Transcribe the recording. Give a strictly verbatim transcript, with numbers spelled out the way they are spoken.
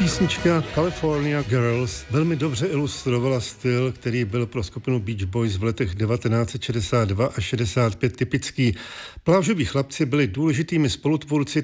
Písnička California Girls velmi dobře ilustrovala styl, který byl pro skupinu Beach Boys v letech devatenáct set šedesát dva a šedesát pět typický. Plážoví chlapci byli důležitými spolutvůrci